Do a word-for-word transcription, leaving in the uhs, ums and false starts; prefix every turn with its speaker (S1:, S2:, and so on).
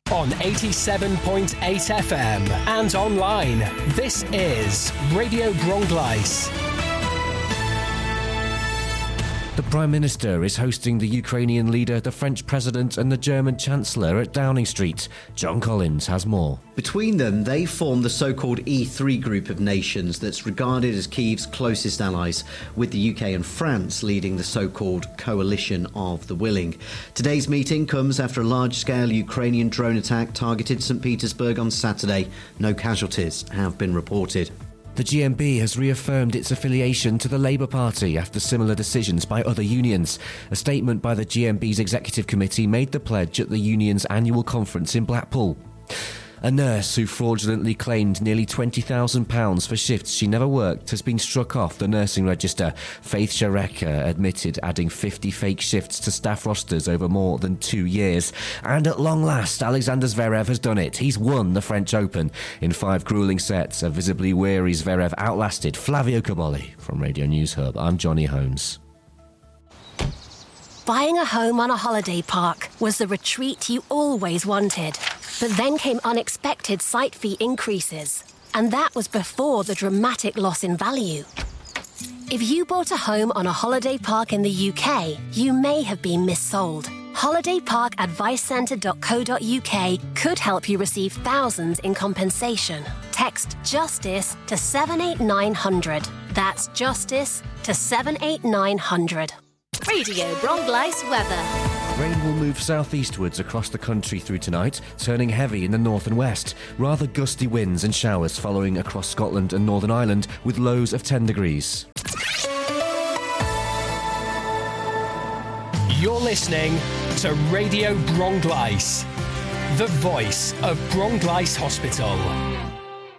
S1: on eighty-seven point eight F M and online. This is Radio Brongleis.
S2: The Prime Minister is hosting the Ukrainian leader, the French President and the German Chancellor at Downing Street. John Collins has more.
S3: Between them, they form the so-called E three group of nations that's regarded as Kyiv's closest allies, with the U K and France leading the so-called Coalition of the Willing. Today's meeting comes after a large-scale Ukrainian drone attack targeted St Petersburg on Saturday. No casualties have been reported.
S2: The G M B has reaffirmed its affiliation to the Labour Party after similar decisions by other unions. A statement by the G M B's executive committee made the pledge at the union's annual conference in Blackpool. A nurse who fraudulently claimed nearly twenty thousand pounds for shifts she never worked has been struck off the nursing register. Faith Shareka admitted adding fifty fake shifts to staff rosters over more than two years. And at long last, Alexander Zverev has done it. He's won the French Open. In five gruelling sets, a visibly weary Zverev outlasted Flavio Cobolli. From Radio News Hub, I'm Johnny Holmes.
S4: Buying a home on a holiday park was the retreat you always wanted. But then came unexpected site fee increases. And that was before the dramatic loss in value. If you bought a home on a holiday park in the U K, you may have been missold. holiday park advice centre dot co dot U K could help you receive thousands in compensation. Text JUSTICE to seven eight nine hundred. That's JUSTICE to seven eight nine hundred.
S5: Radio Brongleis weather.
S2: Rain will move southeastwards across the country through tonight, turning heavy in the north and west. Rather gusty winds and showers following across Scotland and Northern Ireland with lows of ten degrees.
S1: You're listening to Radio Brongleis, the voice of Brongleis Hospital.